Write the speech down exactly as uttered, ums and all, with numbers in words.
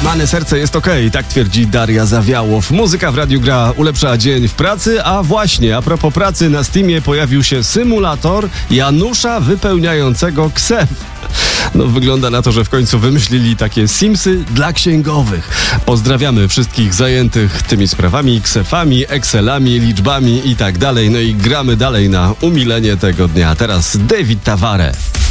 Łamane serce jest okej, tak twierdzi Daria Zawiałow. Muzyka w radiu gra ulepsza dzień w pracy, a właśnie, a propos pracy, na Steamie pojawił się symulator Janusza wypełniającego ksew. No wygląda na to, że w końcu wymyślili takie Simsy dla księgowych. Pozdrawiamy wszystkich zajętych tymi sprawami, ksefami, excelami, liczbami i tak dalej. No i gramy dalej na umilenie tego dnia. Teraz David Tavare.